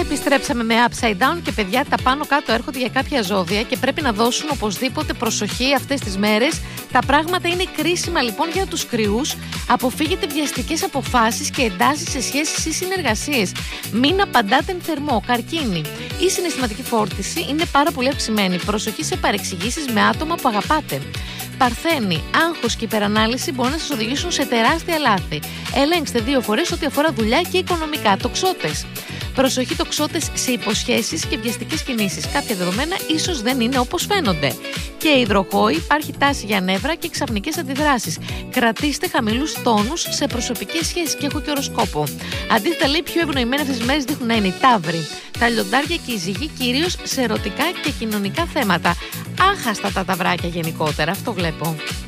Επιστρέψαμε με Upside Down και παιδιά, τα πάνω κάτω έρχονται για κάποια ζώδια και πρέπει να δώσουν οπωσδήποτε προσοχή αυτές τις μέρες. Τα πράγματα είναι κρίσιμα λοιπόν για τους κρυούς. Αποφύγετε βιαστικές αποφάσεις και εντάσεις σε σχέσεις ή συνεργασίες. Μην απαντάτε εν θερμό. Καρκίνη. Η συναισθηματική φόρτιση είναι πάρα πολύ αυξημένη. Προσοχή σε παρεξηγήσεις με άτομα που αγαπάτε. Παρθένη, άγχος και υπερανάλυση μπορεί να σας οδηγήσουν σε τεράστια λάθη. Ελέγξτε 2 φορές ό,τι αφορά δουλειά και οικονομικά. Τοξότες. Προσοχή τοξότες σε υποσχέσεις και βιαστικές κινήσεις. Κάποια δεδομένα ίσως δεν είναι όπως φαίνονται. Και υδροχόοι, υπάρχει τάση για νεύρα και ξαφνικές αντιδράσεις. Κρατήστε χαμηλούς τόνους σε προσωπικές σχέσεις και έχω και οροσκόπο. Αντίθετα, λέει, πιο ευνοημένοι αυτές τις μέρες δείχνουν να είναι οι ταύροι. Τα λιοντάρια και οι ζυγοί κυρίως σε ερωτικά και κοινωνικά θέματα. Άχαστα τα ταυράκια γενικότερα, αυτό βλέπω.